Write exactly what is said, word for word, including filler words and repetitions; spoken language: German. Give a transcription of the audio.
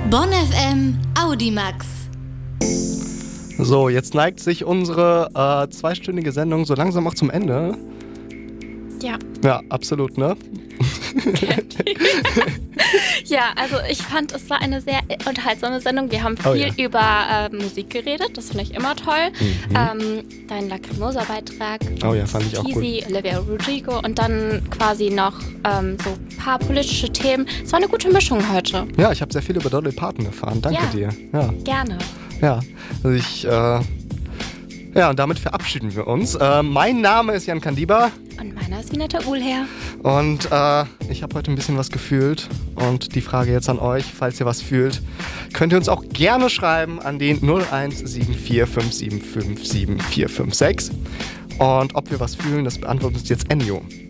Bonn F M Audimax. So, jetzt neigt sich unsere äh, zweistündige Sendung so langsam auch zum Ende. Ja. Ja, absolut, ne? Ja, also ich fand, es war eine sehr unterhaltsame Sendung. Wir haben viel Oh ja. über äh, Musik geredet, das finde ich immer toll. Mhm. Ähm, dein Lacrimosa-Beitrag, Oh ja, fand ich auch gut. Easy, Olivia Rodrigo und dann quasi noch ähm, so ein paar politische Themen. Es war eine gute Mischung heute. Ja, ich habe sehr viel über Dolly Parton erfahren. Danke Ja. dir. Ja, Gerne. ja. Also ich, äh, ja, und damit verabschieden wir uns. Äh, mein Name ist Jan Kandiba. Und meiner ist Vineta Uhlherr. Und äh, ich habe heute ein bisschen was gefühlt. Und die Frage jetzt an euch, falls ihr was fühlt, könnt ihr uns auch gerne schreiben an den null eins sieben vier fünf sieben fünf sieben vier fünf sechs. Und ob wir was fühlen, das beantwortet uns jetzt Ennio.